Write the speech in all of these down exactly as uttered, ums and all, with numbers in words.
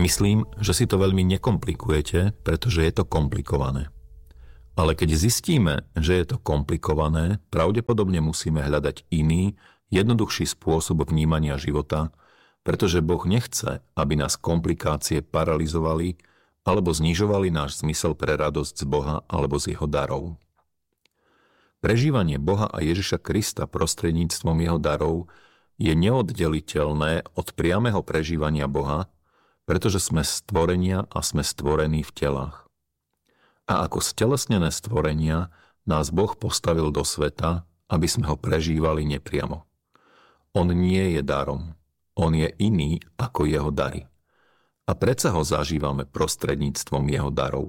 Myslím, že si to veľmi nekomplikujete, pretože je to komplikované. Ale keď zistíme, že je to komplikované, pravdepodobne musíme hľadať iný, jednoduchší spôsob vnímania života, pretože Boh nechce, aby nás komplikácie paralyzovali alebo znižovali náš zmysel pre radosť z Boha alebo z jeho darov. Prežívanie Boha a Ježiša Krista prostredníctvom jeho darov je neoddeliteľné od priameho prežívania Boha, pretože sme stvorenia a sme stvorení v telách. A ako stelesnené stvorenia nás Boh postavil do sveta, aby sme ho prežívali nepriamo. On nie je darom, on je iný ako jeho dary. A predsa ho zažívame prostredníctvom jeho darov.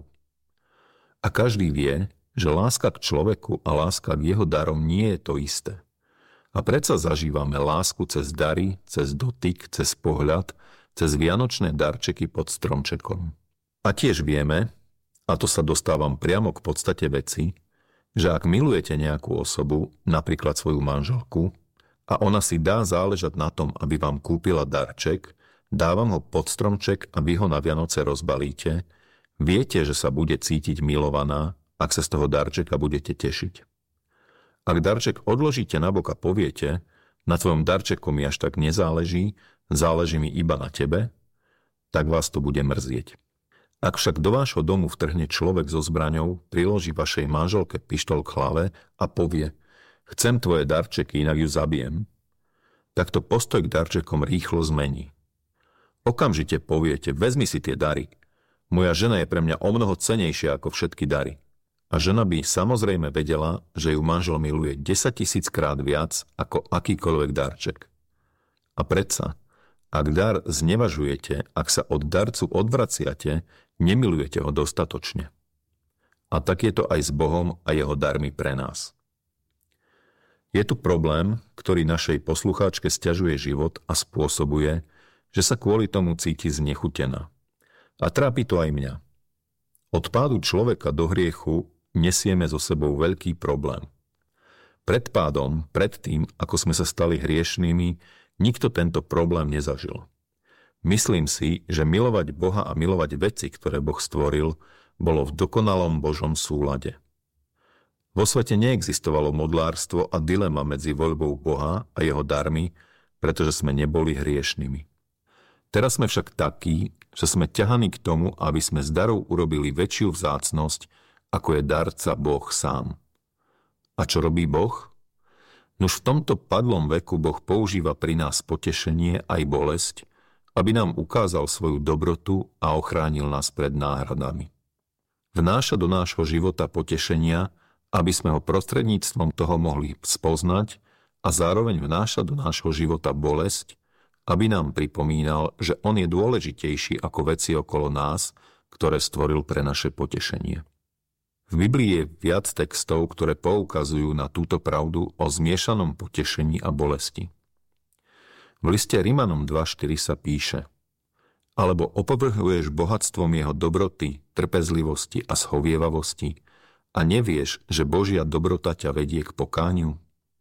A každý vie, že láska k človeku a láska k jeho darom nie je to isté. A predsa zažívame lásku cez dary, cez dotyk, cez pohľad, cez vianočné darčeky pod stromčekom. A tiež vieme, a to sa dostávam priamo k podstate veci, že ak milujete nejakú osobu, napríklad svoju manželku, a ona si dá záležať na tom, aby vám kúpila darček, dávam ho pod stromček a vy ho na Vianoce rozbalíte, viete, že sa bude cítiť milovaná, ak sa z toho darčeka budete tešiť. Ak darček odložíte nabok a poviete, na tvojom darčeku mi až tak nezáleží, záleží mi iba na tebe, tak vás to bude mrzieť. Ak však do vášho domu vtrhne človek so zbraňou, priloží vašej manželke pištol k hlave a povie: chcem tvoje darčeky, inak ju zabijem, tak to postoj k darčekom rýchlo zmení. Okamžite poviete: vezmi si tie dary. Moja žena je pre mňa omnoho cenejšia ako všetky dary. A žena by samozrejme vedela, že ju manžel miluje desaťtisíckrát viac ako akýkoľvek darček. A predsa, ak dar znevažujete, ak sa od darcu odvraciate, nemilujete ho dostatočne. A tak je to aj s Bohom a jeho darmi pre nás. Je tu problém, ktorý našej poslucháčke sťažuje život a spôsobuje, že sa kvôli tomu cíti znechutená. A trápi to aj mňa. Od pádu človeka do hriechu nesieme so sebou veľký problém. Pred pádom, pred tým, ako sme sa stali hriešnými, nikto tento problém nezažil. Myslím si, že milovať Boha a milovať veci, ktoré Boh stvoril, bolo v dokonalom Božom súlade. Vo svete neexistovalo modlárstvo a dilema medzi voľbou Boha a jeho darmi, pretože sme neboli hriešnými. Teraz sme však takí, že sme ťahaní k tomu, aby sme z darov urobili väčšiu vzácnosť, ako je darca Boh sám. A čo robí Boh? Nuž v tomto padlom veku Boh používa pri nás potešenie aj bolesť, aby nám ukázal svoju dobrotu a ochránil nás pred náhradami. Vnáša do nášho života potešenia, aby sme ho prostredníctvom toho mohli spoznať, a zároveň vnáša do nášho života bolesť, aby nám pripomínal, že on je dôležitejší ako veci okolo nás, ktoré stvoril pre naše potešenie. V Biblii je viac textov, ktoré poukazujú na túto pravdu o zmiešanom potešení a bolesti. V liste Rimanom dva štyri sa píše: alebo opovrhuješ bohatstvom jeho dobroty, trpezlivosti a schovievavosti a nevieš, že Božia dobrota ťa vedie k pokániu?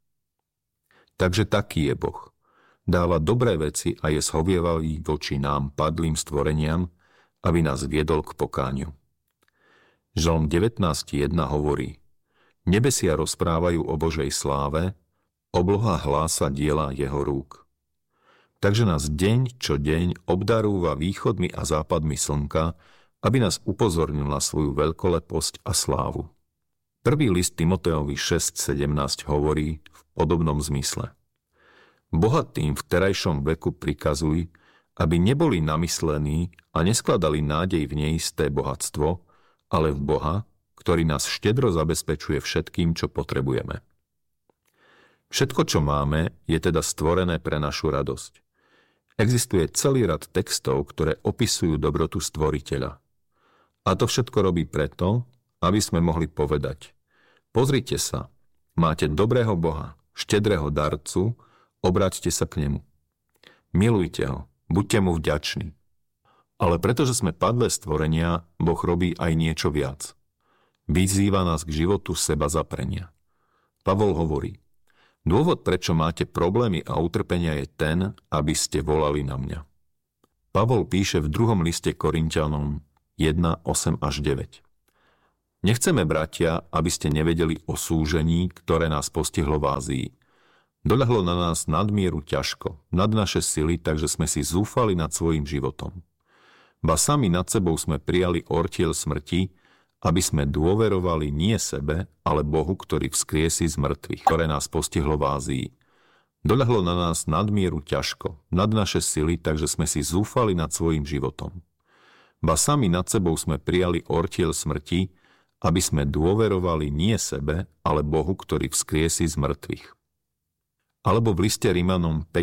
Takže taký je Boh. Dáva dobré veci a je schovievavý voči nám, padlým stvoreniam, aby nás viedol k pokániu. Žalm devätnásť jedna hovorí: nebesia rozprávajú o Božej sláve, obloha hlása diela jeho rúk. Takže nás deň čo deň obdarúva východmi a západmi slnka, aby nás upozornil na svoju veľkoleposť a slávu. Prvý list Timotejovi šesť sedemnásť hovorí v podobnom zmysle: bohatým v terajšom veku prikazuj, aby neboli namyslení a neskladali nádej v neisté bohatstvo, ale v Boha, ktorý nás štedro zabezpečuje všetkým, čo potrebujeme. Všetko, čo máme, je teda stvorené pre našu radosť. Existuje celý rad textov, ktoré opisujú dobrotu stvoriteľa. A to všetko robí preto, aby sme mohli povedať: pozrite sa, máte dobrého Boha, štedrého darcu, obráťte sa k nemu. Milujte ho, buďte mu vďační. Ale pretože sme padlé stvorenia, Boh robí aj niečo viac. Vyzýva nás k životu seba zaprenia. Pavol hovorí: dôvod, prečo máte problémy a utrpenia, je ten, aby ste volali na mňa. Pavol píše v druhom liste Korinťanom jeden, osem až deväť. Nechceme, bratia, aby ste nevedeli o súžení, ktoré nás postihlo v Ázii. Doľahlo na nás nadmieru ťažko, nad naše sily, takže sme si zúfali nad svojím životom. Ba sami nad sebou sme prijali ortiel smrti, aby sme dôverovali nie sebe, ale Bohu, ktorý vzkriesí z mŕtvych, ktoré nás postihlo v Ázii. Doľahlo na nás nadmieru ťažko, nad naše sily, takže sme si zúfali nad svojím životom. Ba sami nad sebou sme prijali ortiel smrti, aby sme dôverovali nie sebe, ale Bohu, ktorý vzkriesí z mŕtvych. Alebo v liste Rimanom päť